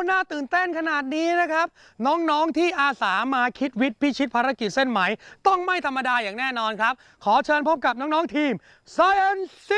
น่าตื่นเต้นขนาดนี้นะครับน้องๆที่อาสามาคิดวิทย์พิชิตภารกิจเส้นไหมต้องไม่ธรรมดาอย่างแน่นอนครับขอเชิญพบกับน้องๆทีม Science